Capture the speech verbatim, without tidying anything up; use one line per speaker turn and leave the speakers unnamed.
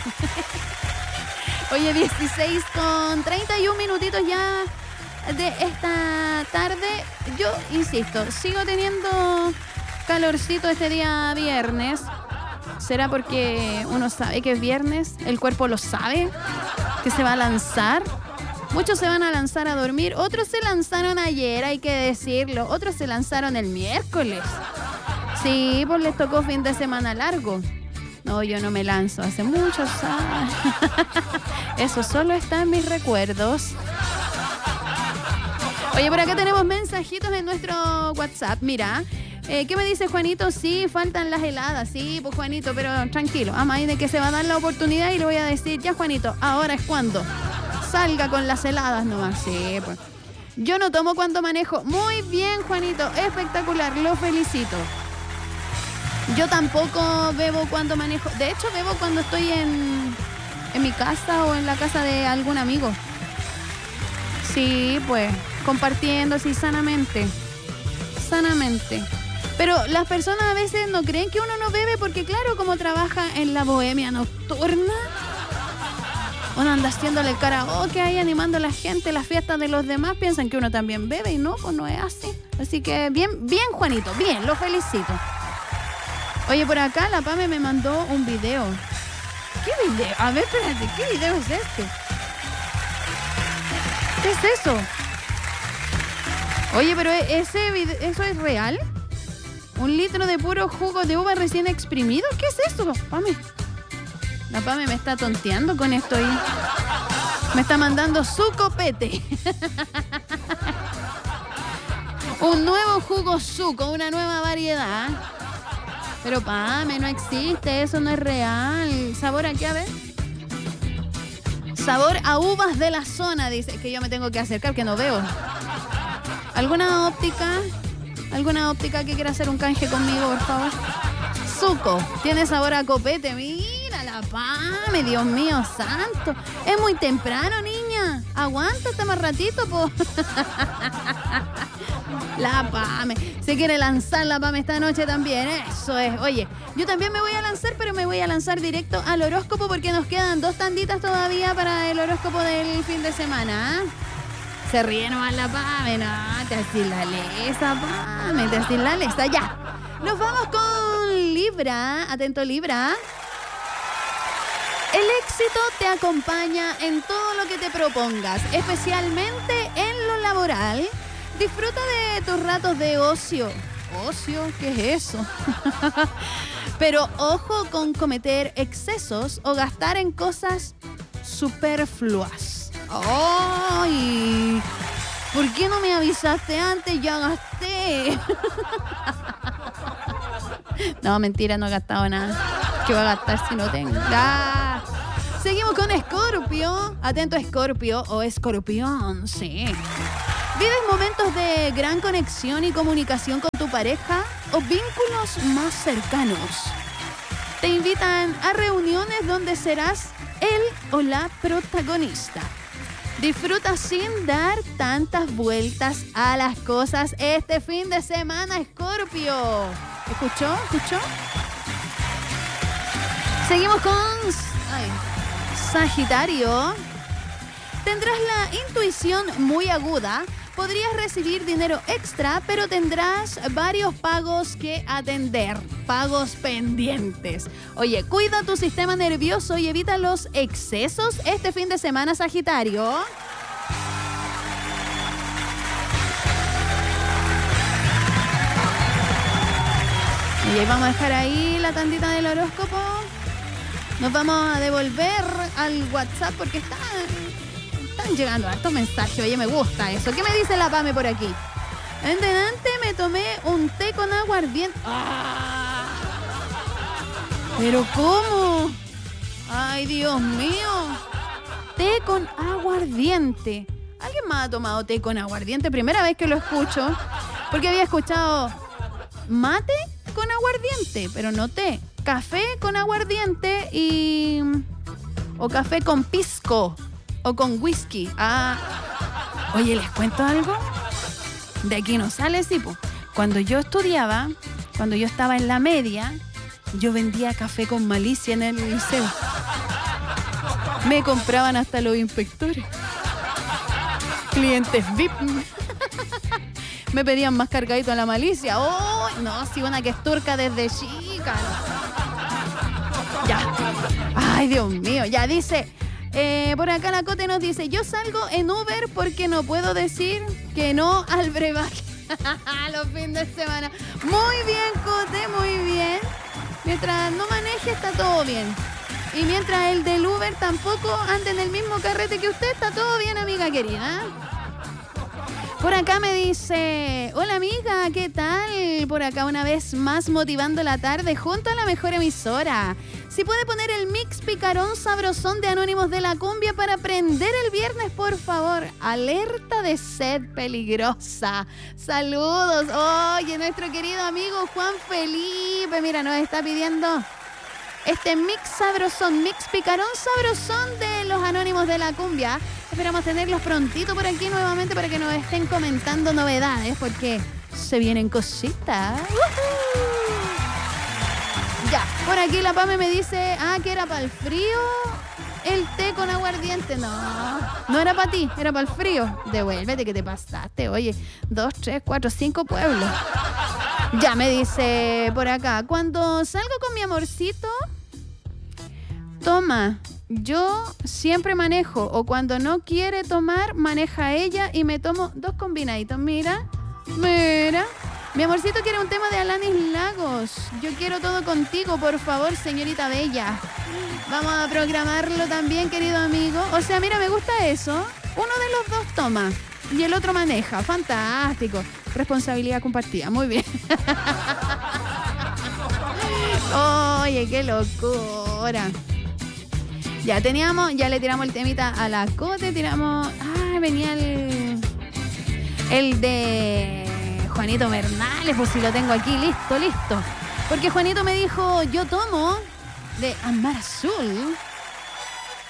Oye, dieciséis con treinta y un minutitos ya de esta tarde. Yo insisto, sigo teniendo calorcito este día viernes. ¿Será porque uno sabe que es viernes? ¿El cuerpo lo sabe? ¿Que se va a lanzar? Muchos se van a lanzar a dormir. Otros se lanzaron ayer, hay que decirlo. Otros se lanzaron el miércoles. Sí, pues les tocó fin de semana largo. No, yo no me lanzo hace muchos años. Eso solo está en mis recuerdos. Oye, por acá tenemos mensajitos en nuestro WhatsApp. Mira, eh, ¿qué me dice Juanito? Sí, faltan las heladas. Sí, pues Juanito, pero tranquilo. A más de que se va a dar la oportunidad y le voy a decir, ya Juanito, ahora es cuando salga con las heladas nomás. Sí, pues. Yo no tomo cuando manejo. Muy bien, Juanito, espectacular, lo felicito. Yo tampoco bebo cuando manejo. De hecho, bebo cuando estoy en, en mi casa o en la casa de algún amigo. Sí, pues, compartiendo así sanamente. Sanamente. Pero las personas a veces no creen que uno no bebe porque, claro, como trabaja en la bohemia nocturna, uno anda haciéndole el karaoke ahí, animando a la gente, las fiestas de los demás, piensan que uno también bebe y no, pues no es así. Así que bien, bien, Juanito, bien, lo felicito. Oye, por acá la Pame me mandó un video. ¿Qué video? A ver, espérate, ¿qué video es este? ¿Qué es eso? Oye, pero ese video, ¿eso es real? ¿Un litro de puro jugo de uva recién exprimido? ¿Qué es eso, Pame? La Pame me está tonteando con esto y me está mandando su copete. Un nuevo jugo suco, una nueva variedad. Pero Pame, no existe, eso no es real. ¿Sabor a qué? A ver. Sabor a uvas de la zona, dice. Es que yo me tengo que acercar, que no veo. ¿Alguna óptica? ¿Alguna óptica que quiera hacer un canje conmigo, por favor? Suco, tiene sabor a copete. Mira la Pame, Dios mío santo. Es muy temprano, niña. Aguántate más ratito, po. La Pame. Se quiere lanzar la Pame esta noche también. Eso es. Oye, yo también me voy a lanzar, pero me voy a lanzar directo al horóscopo porque nos quedan dos tanditas todavía para el horóscopo del fin de semana. Se ríe nomás la Pame. No, te haces la lesa, Pame. Te haces la lesa. Ya. Nos vamos con Libra. Atento, Libra. El éxito te acompaña en todo lo que te propongas, especialmente en lo laboral. Disfruta de tus ratos de ocio. ¿Ocio? ¿Qué es eso? Pero ojo con cometer excesos o gastar en cosas superfluas. ¡Ay! ¿Por qué no me avisaste antes? Ya gasté. No, mentira, no he gastado nada. ¿Qué voy a gastar si no tengo? ¡Ah! Seguimos con Escorpio. Atento, Escorpio o Escorpión, sí. ¿Vives momentos de gran conexión y comunicación con tu pareja o vínculos más cercanos? Te invitan a reuniones donde serás él o la protagonista. Disfruta sin dar tantas vueltas a las cosas este fin de semana, Escorpio. ¿Escuchó? ¿Escuchó? Seguimos con ay, Sagitario. Tendrás la intuición muy aguda. Podrías recibir dinero extra, pero tendrás varios pagos que atender. Pagos pendientes. Oye, cuida tu sistema nervioso y evita los excesos este fin de semana, Sagitario. Y vamos a dejar ahí la tandita del horóscopo. Nos vamos a devolver al WhatsApp porque está... Están llegando hartos mensajes. Oye, me gusta eso. ¿Qué me dice la Pame por aquí? En delante me tomé un té con aguardiente. ¡Ah! ¿Pero cómo? ¡Ay, Dios mío! Té con aguardiente. ¿Alguien más ha tomado té con aguardiente? Primera vez que lo escucho. Porque había escuchado mate con aguardiente, pero no té. Café con aguardiente y... o café con pisco. O con whisky. Ah. Oye, ¿les cuento algo? De aquí no sale, sí, po. Cuando yo estudiaba, cuando yo estaba en la media, yo vendía café con malicia en el liceo. Me compraban hasta los inspectores. Clientes V I P. Me pedían más cargadito a la malicia. ¡Oh! No, si una que es turca desde chica. Ya. Ay, Dios mío. Ya dice... Eh, por acá la Cote nos dice, yo salgo en Uber porque no puedo decir que no al brebaje. Los fines de semana. Muy bien, Cote, muy bien. Mientras no maneje está todo bien. Y mientras el del Uber tampoco ande en el mismo carrete que usted, está todo bien, amiga querida. Por acá me dice, hola amiga, ¿qué tal? Por acá una vez más motivando la tarde junto a la mejor emisora. Si puede poner el mix picarón sabrosón de Anónimos de la Cumbia para prender el viernes, por favor. Alerta de sed peligrosa. Saludos. Oye, nuestro querido amigo Juan Felipe, mira, nos está pidiendo este mix sabrosón, mix picarón sabrosón de los Anónimos de la Cumbia. Esperamos tenerlos prontito por aquí nuevamente para que nos estén comentando novedades, porque se vienen cositas. ¡Uh-huh! Ya, por aquí la Pame me dice, ah, que era para el frío el té con aguardiente. No, no era para ti, era para el frío. Devuélvete, que te pasaste. Oye, dos, tres, cuatro, cinco pueblos. Ya me dice por acá, cuando salgo con mi amorcito, toma, yo siempre manejo, o cuando no quiere tomar, maneja ella y me tomo dos combinaditos. Mira, mira. Mi amorcito quiere un tema de Alanis Lagos. Yo quiero todo contigo, por favor, señorita bella. Vamos a programarlo también, querido amigo. O sea, mira, me gusta eso. Uno de los dos toma y el otro maneja. Fantástico. Responsabilidad compartida. Muy bien. Oye, qué locura. Ya teníamos, ya le tiramos el temita a la Cote, tiramos... Ah, venía el... El de... Juanito Bernales, pues si lo tengo aquí, listo, listo. Porque Juanito me dijo, yo tomo de Amar Azul.